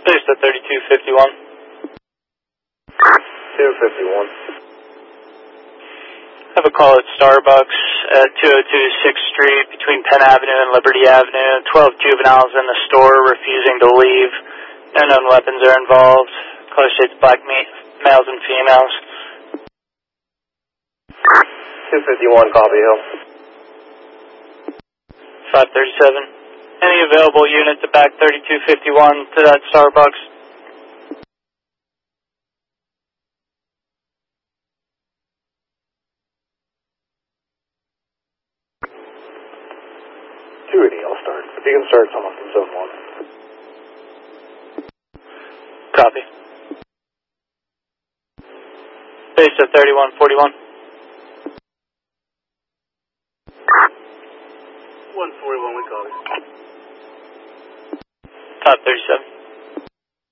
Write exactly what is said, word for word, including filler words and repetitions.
Base at thirty-two fifty-one. two fifty-one. Have a call at Starbucks at two oh two sixth Street between Penn Avenue and Liberty Avenue. twelve juveniles in the store refusing to leave. No known weapons are involved. Caller states black me- males and females. two fifty-one, copy, Hill. five thirty-seven. Any available unit to back thirty-two fifty-one to that Starbucks? two eighty, I'll start. If you can start someone from zone one. Copy. Base at thirty-one forty-one. one forty-one, we copy. Top thirty-seven.